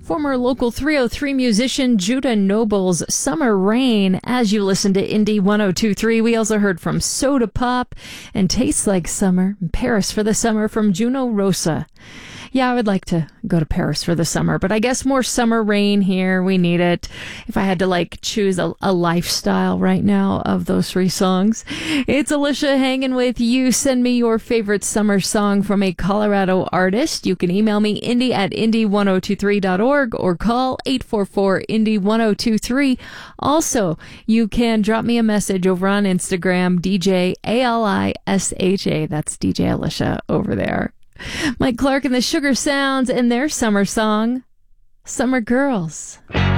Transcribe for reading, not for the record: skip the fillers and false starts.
Former Local 303 musician Judah Noble's Summer Rain. As you listen to Indie 102.3, we also heard from Soda Pop and Tastes Like Summer, Paris for the Summer from Juno Rosa. Yeah, I would like to go to Paris for the summer, but I guess more summer rain here. We need it. If I had to choose a lifestyle right now of those three songs, it's Alicia hanging with you. Send me your favorite summer song from a Colorado artist. You can email me indie@indie1023.org or call 844-indie1023. Also, you can drop me a message over on Instagram, DJ ALISHA. That's DJ Alicia over there. Mike Clark and the Sugar Sounds and their summer song, Summer Girls.